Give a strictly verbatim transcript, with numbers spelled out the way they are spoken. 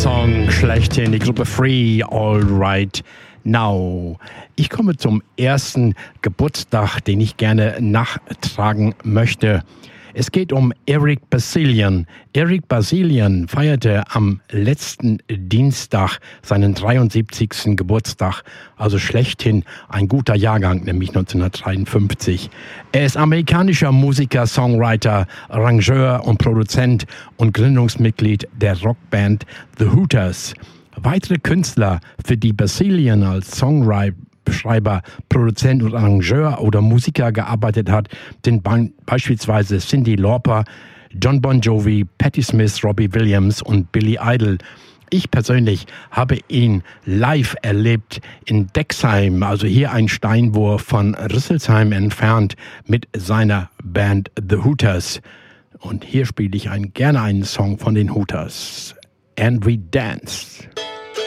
Song schlechthin, die Gruppe Free, All Right Now. Ich komme zum ersten Geburtstag, den ich gerne nachtragen möchte. Es geht um Eric Bazilian. Eric Bazilian feierte am letzten Dienstag seinen dreiundsiebzigsten Geburtstag, also schlechthin ein guter Jahrgang, nämlich neunzehnhundertdreiundfünfzig. Er ist amerikanischer Musiker, Songwriter, Arrangeur und Produzent und Gründungsmitglied der Rockband The Hooters. Weitere Künstler, für die Bazilian als Songwriter, Schreiber, Produzent und Arrangeur oder Musiker gearbeitet hat, sind beispielsweise Cyndi Lauper, John Bon Jovi, Patti Smith, Robbie Williams und Billy Idol. Ich persönlich habe ihn live erlebt in Dexheim, also hier ein Steinwurf von Rüsselsheim entfernt, mit seiner Band The Hooters. Und hier spiele ich ein, gerne einen Song von den Hooters. And We Dance.